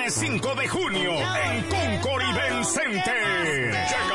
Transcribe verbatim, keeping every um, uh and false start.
cinco de junio en Concord Event Center. Llega